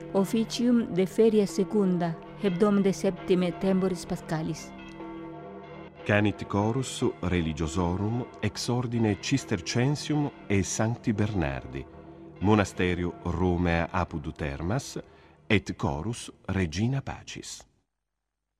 officium de feria secunda, hebdom de septime temporis pascalis. Canit chorus religiosorum ex ordine Cistercensium e Sancti Bernardi, monasterio Romea apud Termas, et chorus Regina Pacis.